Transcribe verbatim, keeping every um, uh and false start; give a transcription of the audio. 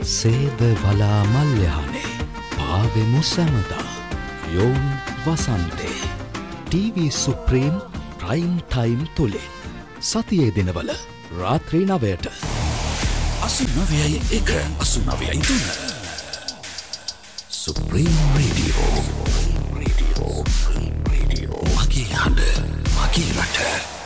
සේද බලා මල්යහනේ පාවෙමු සැමදා යෝන් වසන්තේ TV supreme prime time තුලින් සතියේ දිනවල රාත්‍රී නවයට අසු නවයයි එක අසු නවයයි තුන සුප්‍රීම් රේඩියෝ රේඩියෝ රේඩියෝ මගේ හඬ මගේ රට